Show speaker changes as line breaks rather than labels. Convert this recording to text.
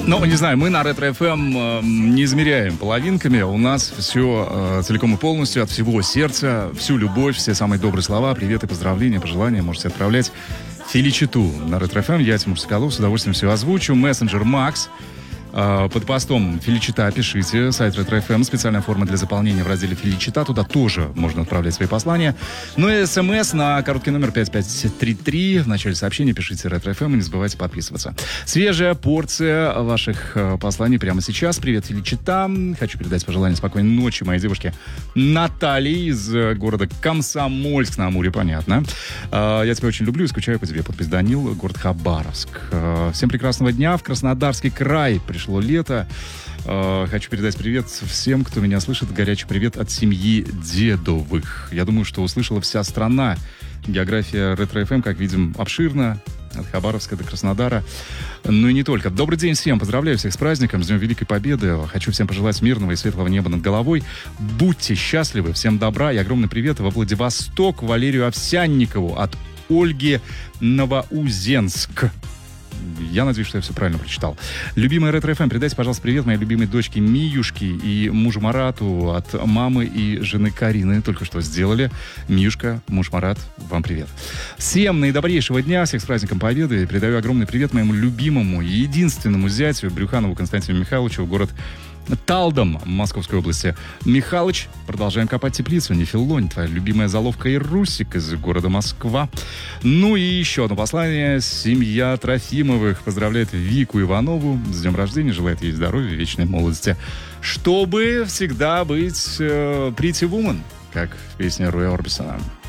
Ну, не знаю, мы на Ретро-ФМ не измеряем половинками. У нас все целиком и полностью, от всего сердца, всю любовь, все самые добрые слова, приветы, поздравления, пожелания можете отправлять Феличиту на Ретро-ФМ. Я, Тимур Соколов, с удовольствием все озвучу. Мессенджер Макс. Под постом Феличита пишите, сайт Ретро-ФМ, специальная форма для заполнения в разделе Феличита, туда тоже можно отправлять свои послания. Ну и СМС на короткий номер 5533, в начале сообщения пишите Ретро-ФМ и не забывайте подписываться. Свежая порция ваших посланий прямо сейчас. Привет, Феличита, хочу передать пожелание спокойной ночи моей девушке Наталье из города Комсомольск на Амуре, понятно. Я тебя очень люблю и скучаю по тебе, подпись Данил, город Хабаровск. Всем прекрасного дня, в Краснодарский край пришло лето. Хочу передать привет всем, кто меня слышит. Горячий привет от семьи Дедовых. Я думаю, что услышала вся страна. География Ретро-ФМ, как видим, обширна. От Хабаровска до Краснодара. Ну и не только. Добрый день всем. Поздравляю всех с праздником, с Днем Великой Победы. Хочу всем пожелать мирного и светлого неба над головой. Будьте счастливы. Всем добра и огромный привет во Владивосток Валерию Овсянникову от Ольги Новоузенск. Я надеюсь, что я все правильно прочитал. Любимая Ретро-ФМ, передайте, пожалуйста, привет моей любимой дочке Миюшке и мужу Марату от мамы и жены Карины. Только что сделали. Миюшка, муж Марат, вам привет. Всем наидобрейшего дня, всех с праздником Победы. Передаю огромный привет моему любимому и единственному зятю Брюханову Константину Михайловичу, город Талдом Московской области. Михалыч, продолжаем копать теплицу. Нефилонь, твоя любимая заловка и Русик из города Москва. Ну и еще одно послание. Семья Трофимовых поздравляет Вику Иванову с днем рождения, желает ей здоровья, вечной молодости, чтобы всегда быть pretty woman, как в песне Роя Орбисона.